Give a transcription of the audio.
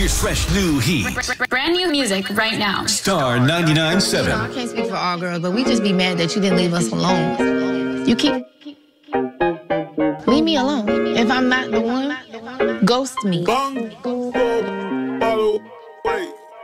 Here's fresh new heat. Brand new music right now. Star 99.7. I can't speak for all girls, but we just be mad that you didn't leave us alone. You keep... Leave me alone. If I'm not the one, ghost me. Bang,